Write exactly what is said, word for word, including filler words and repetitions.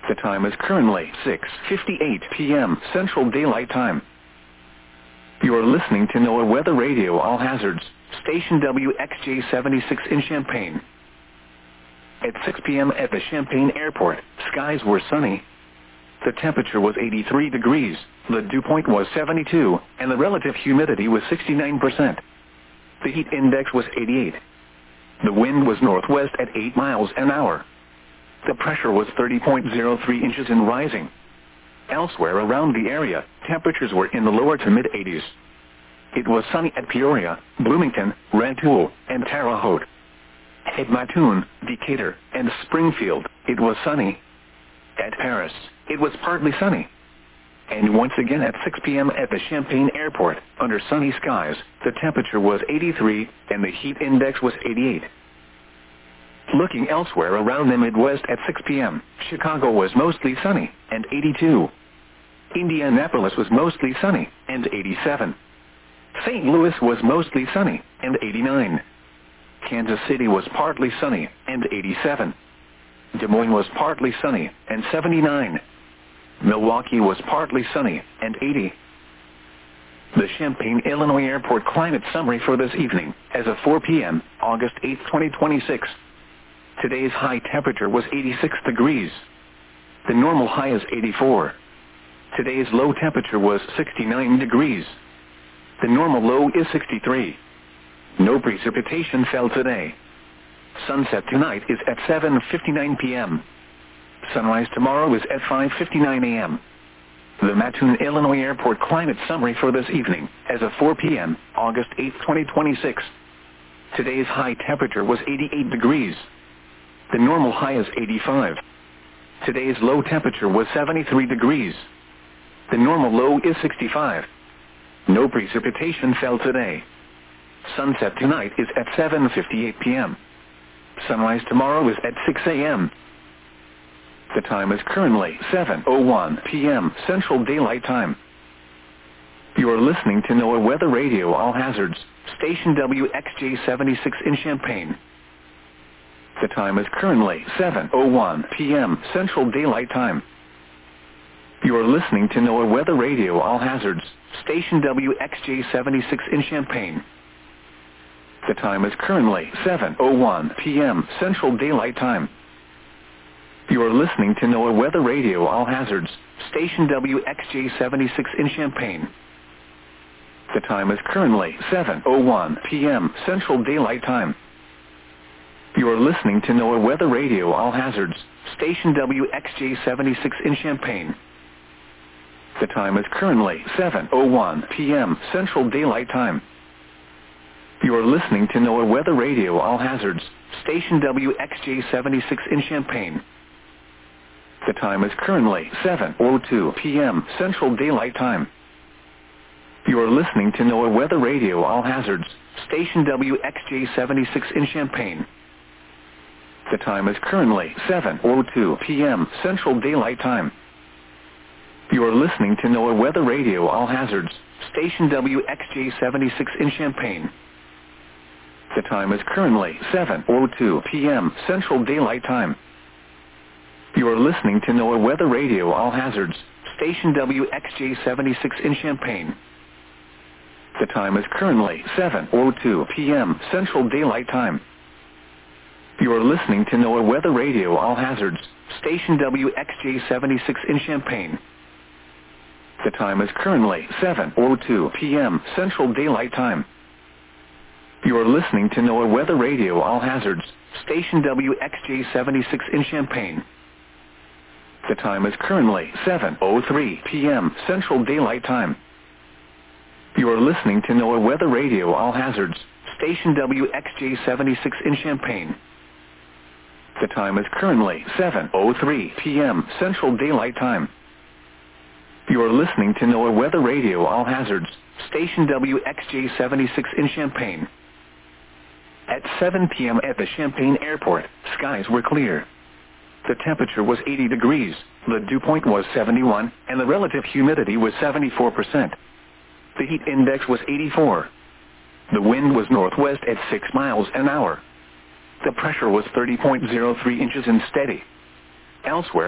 The time is currently six fifty-eight p m Central Daylight Time. You are listening to NOAA Weather Radio All Hazards, station W X J seventy-six in Champaign. At six p m at the Champaign Airport, skies were sunny. The temperature was eighty-three degrees, the dew point was seventy-two, and the relative humidity was sixty-nine percent. The heat index was eighty-eight. The wind was northwest at eight miles an hour. The pressure was thirty point zero three inches and rising. Elsewhere around the area, temperatures were in the lower to mid-eighties. It was sunny at Peoria, Bloomington, Rantoul, and Terre Haute. At Mattoon, Decatur, and Springfield, it was sunny. At Paris, it was partly sunny. And once again at six p m at the Champaign Airport, under sunny skies, the temperature was eighty-three, and the heat index was eighty-eight. Looking elsewhere around the Midwest at six p m, Chicago was mostly sunny, and eighty-two. Indianapolis was mostly sunny, and eighty-seven. Saint Louis was mostly sunny, and eighty-nine. Kansas City was partly sunny, and eighty-seven. Des Moines was partly sunny, and seventy-nine. Milwaukee was partly sunny, and eighty. The Champaign, Illinois Airport climate summary for this evening, as of four p m, August eighth, twenty twenty-six. Today's high temperature was eighty-six degrees. The normal high is eighty-four. Today's low temperature was sixty-nine degrees. The normal low is sixty-three. No precipitation fell today. Sunset tonight is at seven fifty-nine p m Sunrise tomorrow is at five fifty-nine a m The Mattoon, Illinois Airport climate summary for this evening, as of four p m, August eighth, twenty twenty-six. Today's high temperature was eighty-eight degrees. The normal high is eighty-five. Today's low temperature was seventy-three degrees. The normal low is sixty-five. No precipitation fell today. Sunset tonight is at seven fifty-eight p m Sunrise tomorrow is at six a m The time is currently seven oh one p m Central Daylight Time. You are listening to NOAA Weather Radio All Hazards, station W X J seventy-six in Champaign. The time is currently seven oh one p m Central Daylight Time. You are listening to NOAA Weather Radio All Hazards, station W X J seventy-six in Champaign. The time is currently seven oh one p m Central Daylight Time. You are listening to NOAA Weather Radio All Hazards, station W X J seventy-six in Champaign. The time is currently seven oh one p m Central Daylight Time. You are listening to NOAA Weather Radio All Hazards, station W X J seventy-six in Champaign. The time is currently seven oh one p m Central Daylight Time. You are listening to NOAA Weather Radio All Hazards, station W X J seventy-six in Champaign. The time is currently seven oh two p m Central Daylight Time. You are listening to NOAA Weather Radio All Hazards, station W X J seventy-six in Champaign. The time is currently seven oh two p m Central Daylight Time. You are listening to NOAA Weather Radio All Hazards, station W X J seventy-six in Champaign. The time is currently seven oh two p m Central Daylight Time. You are listening to NOAA Weather Radio All Hazards, station W X J seventy-six in Champaign. The time is currently seven oh two p m Central Daylight Time. You are listening to NOAA Weather Radio All Hazards, station W X J seventy-six in Champaign. The time is currently seven oh two p m Central Daylight Time. You are listening to NOAA Weather Radio All Hazards, station W X J seventy-six in Champaign. The time is currently seven oh three p m Central Daylight Time. You are listening to NOAA Weather Radio All Hazards, station W X J seventy-six in Champaign. The time is currently seven oh three p m Central Daylight Time. You are listening to NOAA Weather Radio All Hazards, station W X J seventy-six in Champaign. At seven p m at the Champaign Airport, skies were clear. The temperature was eighty degrees, the dew point was seventy-one, and the relative humidity was seventy-four percent. The heat index was eighty-four. The wind was northwest at six miles an hour. The pressure was thirty point zero three inches and steady. Elsewhere,